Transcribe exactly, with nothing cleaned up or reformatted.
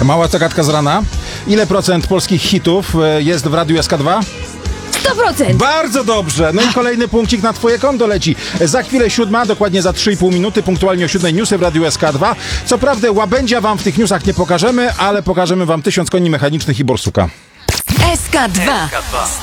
Mała zagadka z rana. Ile procent polskich hitów jest w Radiu S K dwa? sto procent! Bardzo dobrze. No i kolejny punkcik na twoje konto leci. Za chwilę siódma, dokładnie za trzy i pół minuty, punktualnie o siódmej newsy w Radiu S K dwa. Co prawda łabędzia wam w tych newsach nie pokażemy, ale pokażemy wam tysiąc koni mechanicznych i borsuka. S K dwa.